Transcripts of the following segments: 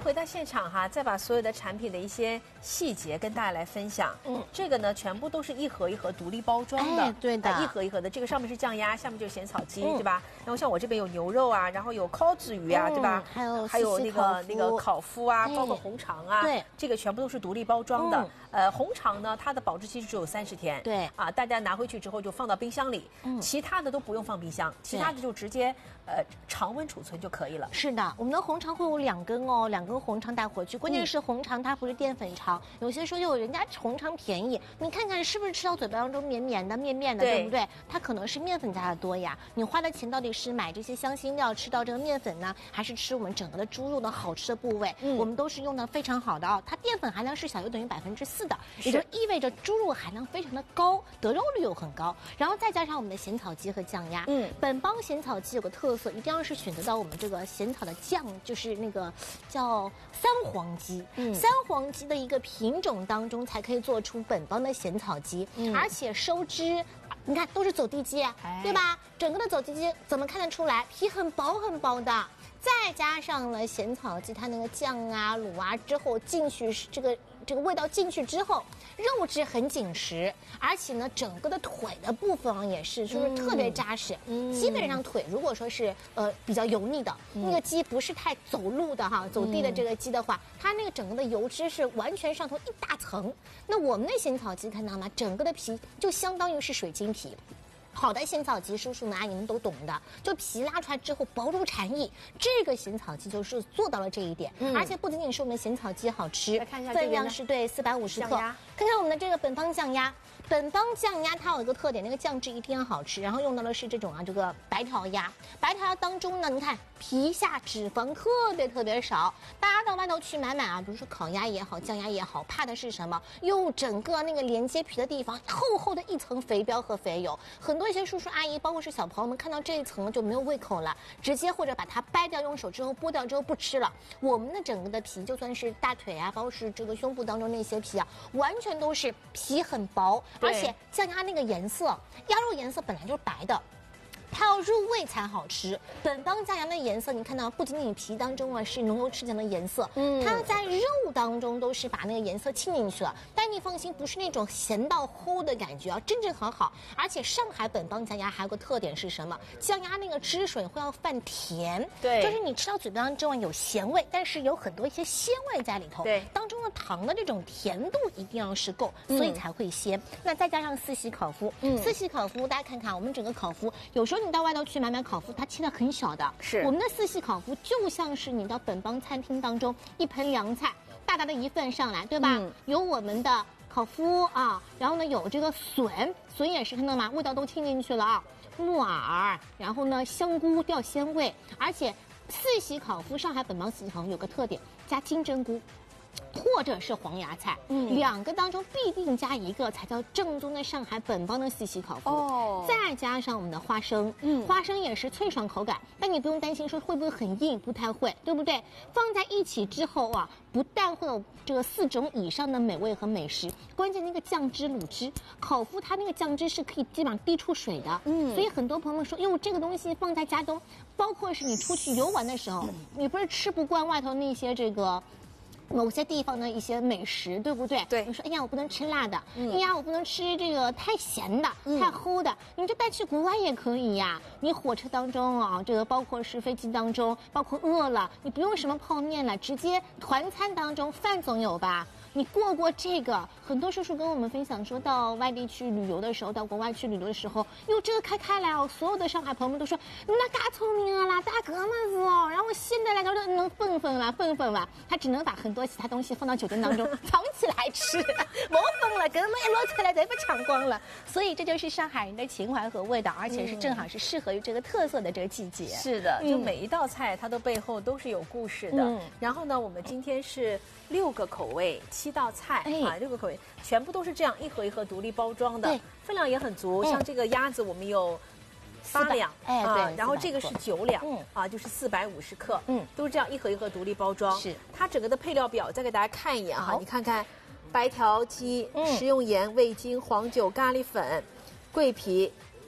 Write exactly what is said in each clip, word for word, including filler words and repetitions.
回到现场哈，再把所有的产品的一些细节跟大家来分享。嗯，这个呢全部都是一盒一盒独立包装的， 哎、对的， 一盒一盒的。这个上面是酱鸭，下面就是咸草鸡，嗯、对吧？然后像我这边有牛肉啊，然后有烤子鱼啊，嗯、对吧？ 还有还有那个那个烤麸啊，包括红肠啊， 对， 这个全部都是独立包装的。嗯、呃，红肠呢，它的保质期只有三十天， 对啊，大家拿回去之后就放到冰箱里，嗯，其他的都不用放冰箱，其他的就直接呃常温储存就可以了。 是的，我们的红肠会有两根哦，两根红肠带回去。关键是红肠它不是淀粉肠，嗯、有些说有人家红肠便宜，你看看是不是吃到嘴巴当中绵绵的、面面的， 对, 对不对？它可能是面粉加的多呀。你花的钱到底是买这些香辛料吃到这个面粉呢，还是吃我们整个的猪肉的好吃的部位？嗯，我们都是用的非常好的哦。它淀粉含量是小于等于百分之四的，也就意味着猪肉含量非常的高，得肉率又很高。然后再加上我们的咸草鸡和酱鸭，嗯，本帮咸草鸡有个特色，一定要是选择到我们这个咸草的酱，就是那个叫三黄鸡，嗯，三黄鸡的一个品种当中才可以做出本帮的咸草鸡，嗯，而且收汁。你看，都是走地鸡，哎、对吧？整个的走地鸡怎么看得出来？皮很薄很薄的，再加上了咸草鸡，它那个酱啊、卤啊之后进去，这个这个味道进去之后，肉质很紧实，而且呢，整个的腿的部分啊也是，就是特别扎实。嗯，基本上腿如果说是呃比较油腻的，嗯、那个鸡不是太走路的哈，走地的这个鸡的话，嗯、它那个整个的油脂是完全上头一大层。那我们的咸草鸡看到吗？整个的皮就相当于是水晶皮。好的咸草鸡，叔叔们阿姨们都懂的，就皮拉出来之后薄如蝉翼，这个咸草鸡就是做到了这一点，嗯、而且不仅仅是我们咸草鸡好吃，分量是对四百五十克。看看我们的这个本帮酱鸭，本帮酱鸭它有一个特点，那个酱汁一定要好吃，然后用到的是这种啊这个白条鸭，白条鸭当中呢，你看皮下脂肪特别特别少，大家到外头去买买啊，比如说烤鸭也好，酱鸭也好，怕的是什么？用整个那个连接皮的地方厚厚的一层肥膘和肥油，很多。一些叔叔阿姨，包括是小朋友们，看到这一层就没有胃口了，直接或者把它掰掉，用手之后剥掉之后不吃了。我们的整个的皮，就算是大腿啊，包括是这个胸部当中那些皮啊，完全都是皮很薄，而且酱鸭那个颜色，鸭肉颜色本来就是白的。它要入味才好吃。本帮酱鸭的颜色，你看到不仅仅皮当中啊是浓油赤酱的颜色，嗯，它在肉当中都是把那个颜色沁进去了。但你放心，不是那种咸到齁的感觉啊，真正很好。而且上海本帮酱鸭还有个特点是什么？酱鸭那个汁水会要泛甜，对，就是你吃到嘴巴当中有咸味，但是有很多一些鲜味在里头，对，当中的糖的这种甜度一定要是够，所以才会鲜。嗯、那再加上四喜烤麸，嗯，四喜烤麸大家看看，我们整个烤麸有时候。你到外头去买买烤麸，它切的很小的。是我们的四喜烤麸，就像是你到本帮餐厅当中一盆凉菜，大大的一份上来，对吧？嗯、有我们的烤麸啊，然后呢有这个笋，笋也是看到吗？味道都沁进去了啊，木耳，然后呢香菇掉鲜味，而且四喜烤麸，上海本帮四喜烤麸有个特点，加金针菇。或者是黄芽菜，嗯，两个当中必定加一个才叫正宗的上海本帮的四喜烤麸。哦，再加上我们的花生，嗯，花生也是脆爽口感，但你不用担心说会不会很硬，不太会，对不对？放在一起之后啊，不但会有这个四种以上的美味和美食，关键那个酱汁卤汁，烤麸它那个酱汁是可以基本上滴出水的，嗯，所以很多朋友说，哟，这个东西放在家中，包括是你出去游玩的时候，你不是吃不惯外头那些这个。某些地方的一些美食，对不对？对，你说，哎呀，我不能吃辣的，嗯、哎呀，我不能吃这个太咸的、嗯、太齁的，你就带去国外也可以呀。你火车当中啊，这个包括是飞机当中，包括饿了，你不用什么泡面了，直接团餐当中饭总有吧？你过过这个，很多叔叔跟我们分享说，到外地去旅游的时候，到国外去旅游的时候，哟，这个开开来哦，所有的上海朋友们都说，你那嘎聪明啊啦，大哥么子哦，然后现在来说能分分了，分分了，他只能把很多其他东西放到酒店当中藏起来吃，我疯了，根本一捞出来都被抢光了。所以这就是上海人的情怀和味道，而且是正好是适合于这个特色的这个季节。 是的，就每一道菜它都背后都是有故事的。嗯、然后呢，我们今天是六个口味。七道菜、哎、啊，六个口味全部都是这样一盒一盒独立包装的，分量也很足。嗯、像这个鸭子，我们有八两，哎，对、啊，然后这个是九两，嗯，啊，就是四百五十克，嗯，都是这样一盒一盒独立包装。是，它整个的配料表再给大家看一眼哈，你看看，白条鸡、嗯、食用盐、味精、黄酒、咖喱粉、桂皮。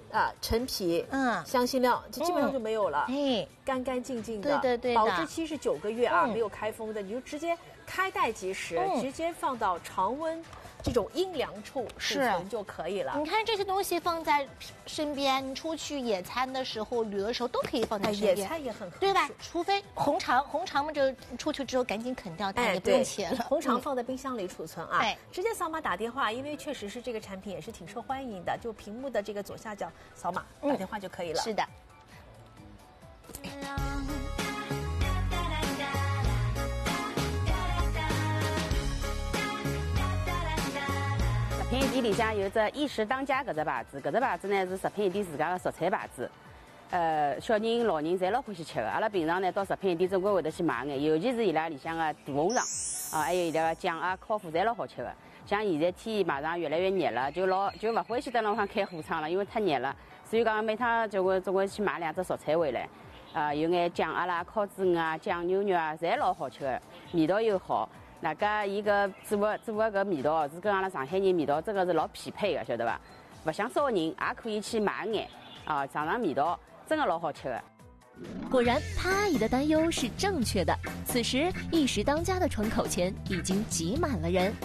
啊，陈皮，嗯，香辛料，就基本上就没有了， 哎， 干干净净的， 对对对， 保质期是九个月啊，没有开封的，你就直接开袋即食，直接放到常温。这种阴凉处储存就可以了。 你看这些东西放在身边，你出去野餐的时候、旅游的时候都可以放在身边。 野餐也很合适， 对吧？除非红肠，红肠嘛，就出去之后赶紧啃掉它，也不用切了。 红肠放在冰箱里储存啊。哎，直接扫码打电话，因为确实是这个产品也是挺受欢迎的，就屏幕的这个左下角扫码打电话就可以了。 是的。 食品店里向有只一时当家搿只牌子，搿只牌子呢是食品店自家的熟菜牌子。呃，小人、老人侪老欢喜吃的。阿拉平常呢到食品店总归会得去买眼，尤其是伊拉里向的大红肠，啊，还有伊拉个酱啊、烤麸侪老好吃的。像现在天马上越来越热了，就老就勿欢喜在路上开火窗了，因为太热了。所以讲每趟就会总归去买两只熟菜回来，啊，有眼酱鸭啦、烤子鱼啊、酱牛肉啊，侪老好吃的，味道又好。那个伊个做个做个搿味道是跟阿拉上海人味道真个是老匹配的，晓得伐？勿想烧人也可以去买眼啊，尝尝味道，真的老好吃的。 果然，潘阿姨的担忧是正确的。此时，一时当家的窗口前已经挤满了人。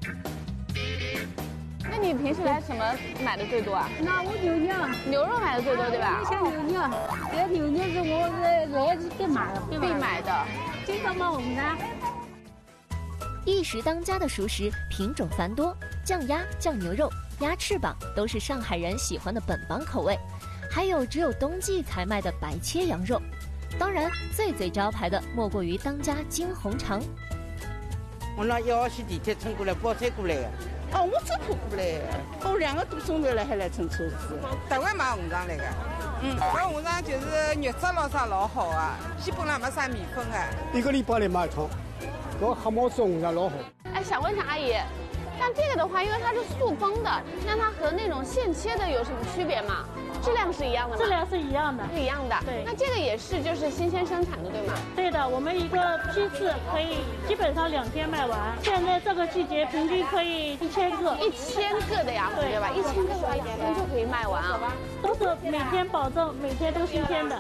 那你平时来什么买的最多啊？ 那我牛肉， 牛肉买的最多，对吧？ 像牛肉，这牛肉是我来来是必买的， 必买的， 经常买红的。 一时当家的熟食品种繁多，酱鸭、酱牛肉、鸭翅膀都是上海人喜欢的本帮口味，还有只有冬季才卖的白切羊肉。当然，最最招牌的莫过于当家金红肠。 我那一号线地铁乘过来，包车过来的。哦，我车跑过来的，跑两个多钟头了还来乘车子。 台湾买红肠来的。嗯，搿红肠就是肉质老啥老好啊，基本上没啥米粉啊。 一个礼拜来买一趟。这黑毛子红肠老好。 哎，想问一下阿姨，像这个的话，因为它是塑封的，那它和那种现切的有什么区别吗？质量是一样的吗？ 质量是一样的， 是一样的。对，那这个也是就是新鲜生产的，对吗？ 对的，我们一个批次可以基本上两天卖完。现在这个季节平均可以一千个， 一千个的呀，对吧？一千个的话，一天就可以卖完啊。 都是每天保证每天都新鲜的。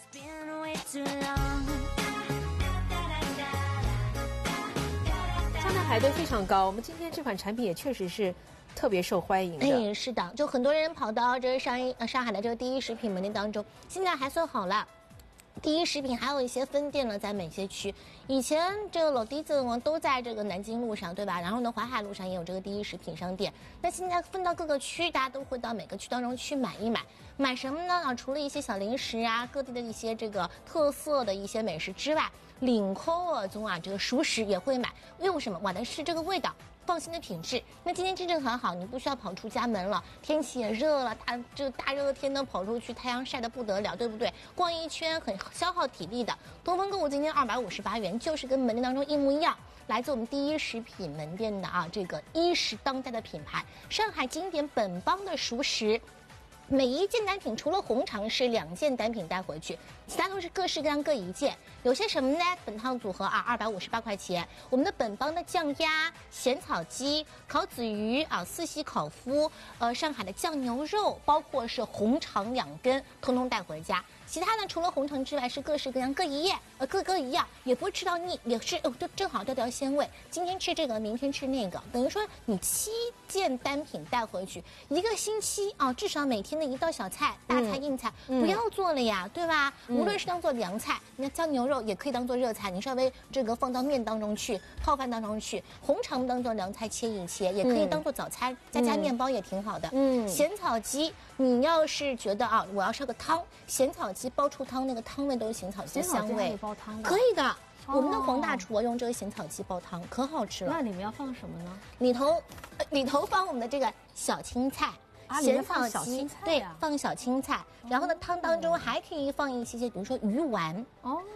排队非常高，我们今天这款产品也确实是特别受欢迎的。 哎，是的，就很多人跑到这个上一呃上海的这个第一食品门店当中，现在还算好了。第一食品还有一些分店呢，在美协区。以前这个老底子呢都在这个南京路上，对吧？然后呢，淮海路上也有这个第一食品商店。那现在分到各个区，大家都会到每个区当中去买一买。买什么呢？啊，除了一些小零食啊，各地的一些这个特色的一些美食之外，领口啊中啊这个熟食也会买。为什么？买的是这个味道。放心的品质。那今天真正很好，你不需要跑出家门了，天气也热了，大这个大热天呢跑出去，太阳晒得不得了，对不对？逛一圈很消耗体力的。东风购物今天二百五十八元，就是跟门店当中一模一样。来自我们第一食品门店的啊，这个一时当家的品牌，上海经典本帮的熟食。每一件单品除了红肠是两件单品带回去，其他都是各式各样各一件。有些什么呢？本套组合啊，二百五十八块钱。我们的本帮的酱鸭、咸草鸡、烤子鱼啊、四喜烤麸，呃，上海的酱牛肉，包括是红肠两根，通通带回家。其他呢，除了红肠之外，是各式各样各一页，呃，各各一样，也不会吃到腻，也是哦，就正好调调鲜味。今天吃这个，明天吃那个，等于说你七件单品带回去，一个星期啊，至少每天的一道小菜，大菜硬菜、嗯、不要做了呀，对吧？嗯、无论是当做凉菜，你看酱牛肉也可以当做热菜，你稍微这个放到面当中去，泡饭当中去，红肠当做凉菜切一切，也可以当做早餐，嗯、加加面包也挺好的。嗯，咸草鸡，你要是觉得啊，我要烧个汤，咸草鸡煲出汤，那个汤味都是咸草鸡的香味， 煲汤可以的。我们的黄大厨用这个咸草鸡煲汤可好吃了。 那里面要放什么呢？ 里头，呃、里头放我们的这个小青菜。 啊， 咸草鸡、 啊、 对，放小青菜，然后呢，汤当中还可以放一些些，比如说鱼丸哦，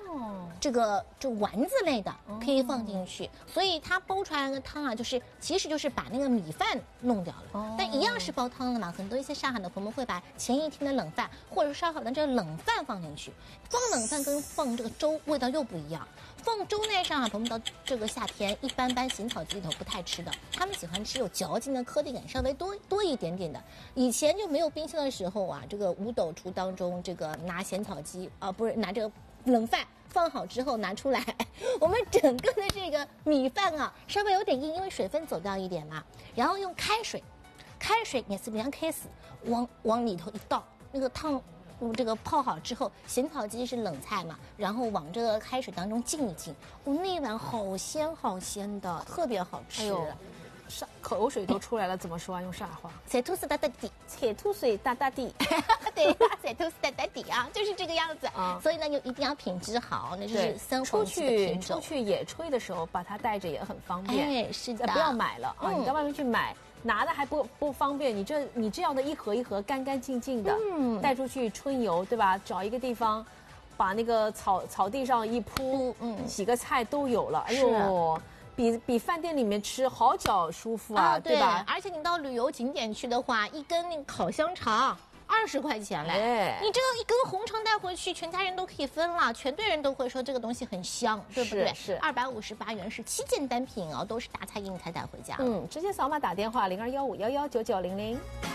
这个就丸子类的可以放进去，所以它煲出来的汤啊，就是其实就是把那个米饭弄掉了，但一样是煲汤的嘛。很多一些上海的朋友会把前一天的冷饭或者烧好的这个冷饭放进去，放冷饭跟放这个粥味道又不一样。放粥呢，上海朋友到这个夏天一般般咸草鸡里头不太吃的，他们喜欢吃有嚼劲的颗粒感稍微多多一点点的。以前就没有冰箱的时候啊，这个五斗橱当中这个拿咸草鸡啊，不是拿这个冷饭。放好之后拿出来，我们整个的这个米饭啊稍微有点硬，因为水分走掉一点嘛，然后用开水，开水也是两开始往往里头一倒，那个汤这个泡好之后，咸草鸡是冷菜嘛，然后往这个开水当中浸一浸，哦，那一碗好鲜好鲜的，特别好吃。哎呦， 上口水都出来了，怎么说啊？用上海话？ 菜吐司哒哒地， 菜吐水哒哒地。 对，菜吐司哒哒地啊，就是这个样子。啊，所以呢，就一定要品质好，那就是深黄色的品种。 出去野炊的时候，把它带着也很方便。 哎，是的， 不要买了啊！你到外面去买。拿的还不不方便，你这你这样的一盒一盒干干净净的，嗯，带出去春游，对吧？找一个地方，把那个草草地上一铺，嗯，洗个菜都有了。哎呦，比比饭店里面吃好脚舒服啊，啊对, 对吧？ 而且你到旅游景点去的话，一根那个烤香肠二十块钱嘞，哎，你这个一根红肠带回去，全家人都可以分了，全队人都会说这个东西很香，对不对？ 是二百五十八元是七件单品哦，都是大菜硬菜带回家。 嗯，直接扫码打电话零二幺五幺幺九九零零。